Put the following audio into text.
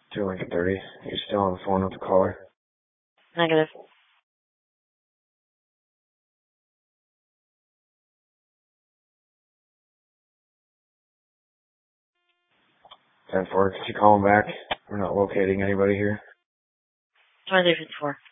2 Lincoln 30. You're still on the phone with the caller? Negative. 10-4. Could you call him back? We're not locating anybody here. 2354.